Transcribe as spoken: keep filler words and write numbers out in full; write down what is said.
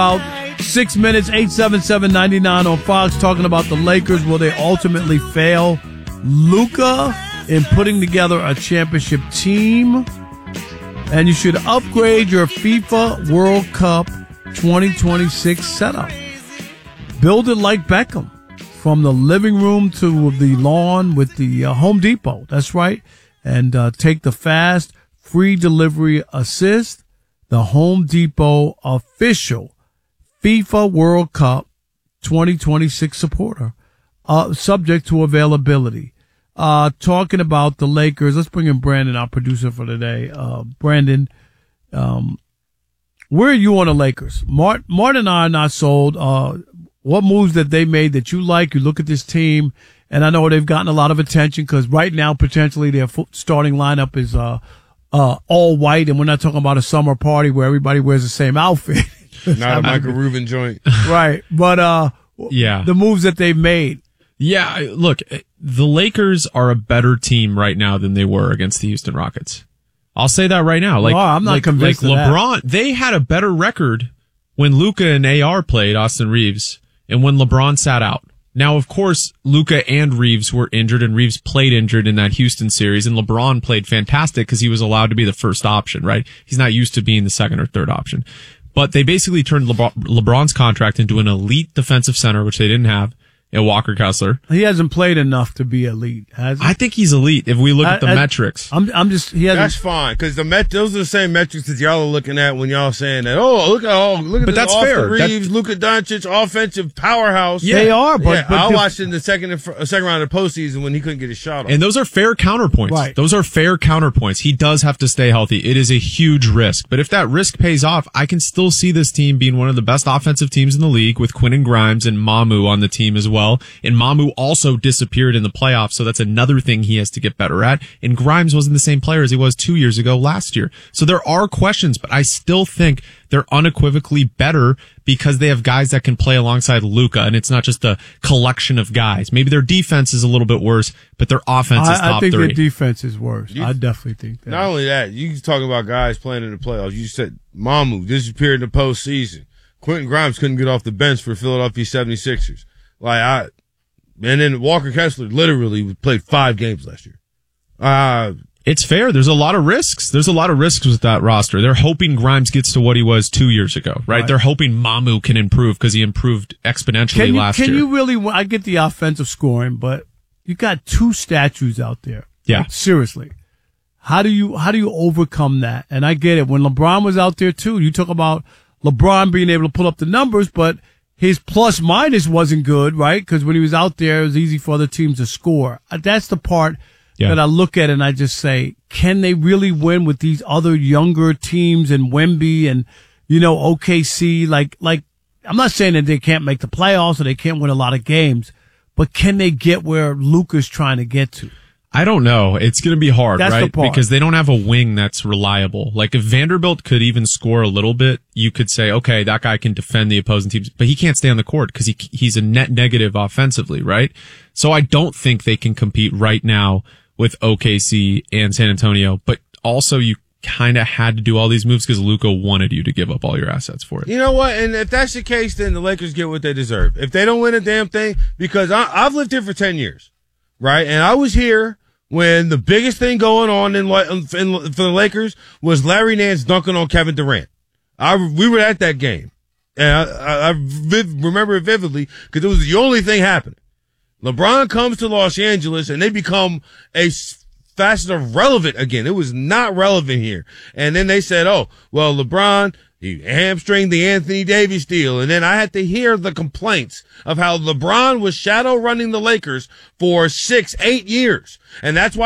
About six minutes, eight seven seven, nine nine on Fox, talking about the Lakers. Will they ultimately fail Luka in putting together a championship team? And you should upgrade your FIFA World Cup twenty twenty-six setup. Build it like Beckham, from the living room to the lawn with the uh, Home Depot. That's right. And uh, take the fast, free delivery assist, the Home Depot official FIFA World Cup twenty twenty-six supporter, uh, subject to availability. Uh, talking about the Lakers, let's bring in Brandon, our producer for today. Uh, Brandon, um, where are you on the Lakers? Mart, Martin and I are not sold. Uh, what moves that they made that you like? You look at this team, and I know they've gotten a lot of attention because right now, potentially, their starting lineup is, uh, uh, all white, and we're not talking about a summer party where everybody wears the same outfit. Not a Michael Rubin joint. Right. But, uh, yeah, the moves that they've made. Yeah. Look, the Lakers are a better team right now than they were against the Houston Rockets. I'll say that right now. Like, well, I'm not like, convinced like of LeBron, that. They had a better record when Luka and A R played, Austin Reeves, and when LeBron sat out. Now, of course, Luka and Reeves were injured, and Reeves played injured in that Houston series, and LeBron played fantastic because he was allowed to be the first option, right? He's not used to being the second or third option. But they basically turned LeBron, LeBron's contract into an elite defensive center, which they didn't have, in Walker Kessler. He hasn't played enough to be elite, has he? I think he's elite if we look I, at the I, metrics. I'm, I'm just, he hasn't. That's fine, because the met, those are the same metrics that y'all are looking at when y'all saying that, oh, look at all, look at but this that's Austin fair. Reeves, that, Luka Doncic, offensive powerhouse. Yeah, they are, but, yeah, but I the, watched in the second, uh, second round of the postseason when he couldn't get his shot off. And those are fair counterpoints. Right. Those are fair counterpoints. He does have to stay healthy. It is a huge risk. But if that risk pays off, I can still see this team being one of the best offensive teams in the league with Quentin Grimes and Mamu on the team as well. And Mamu also disappeared in the playoffs, so that's another thing he has to get better at. And Grimes wasn't the same player as he was two years ago last year. So there are questions, but I still think they're unequivocally better because they have guys that can play alongside Luka, and it's not just a collection of guys. Maybe their defense is a little bit worse, but their offense is I, top I think three. their defense is worse. You, I definitely think that. Not only that, you talking about guys playing in the playoffs. You said Mamu disappeared in the postseason. Quentin Grimes couldn't get off the bench for Philadelphia seventy-sixers. Like, I, and then Walker Kessler literally played five games last year. Uh, It's fair. There's a lot of risks. There's a lot of risks with that roster. They're hoping Grimes gets to what he was two years ago, right? right. They're hoping Mamu can improve because he improved exponentially can you, last can year. Can you really, I get the offensive scoring, but you got two statues out there. Yeah. Like, seriously. How do you, how do you overcome that? And I get it. When LeBron was out there too, you talk about LeBron being able to pull up the numbers, but his plus minus wasn't good, right? Because when he was out there, it was easy for other teams to score. That's the part yeah. that I look at and I just say, can they really win with these other younger teams and Wemby and, you know, O K C? Like, like, I'm not saying that they can't make the playoffs or they can't win a lot of games, but can they get where Luka's trying to get to? I don't know. It's going to be hard, that's right? The part. Because they don't have a wing that's reliable. Like if Vanderbilt could even score a little bit, you could say, okay, that guy can defend the opposing teams, but he can't stay on the court because he he's a net negative offensively, right? So I don't think they can compete right now with O K C and San Antonio, but also you kind of had to do all these moves because Luka wanted you to give up all your assets for it. You know what? And if that's the case, then the Lakers get what they deserve. If they don't win a damn thing, because I, I've lived here for ten years, right? And I was here when the biggest thing going on in, in, in for the Lakers was Larry Nance dunking on Kevin Durant. I, we were at that game. And I, I, I viv, remember it vividly because it was the only thing happening. LeBron comes to Los Angeles and they become a facet of relevant again. It was not relevant here. And then they said, oh, well, LeBron, he hamstringed the Anthony Davis deal. And then I had to hear the complaints of how LeBron was shadow running the Lakers for six, eight years. And that's why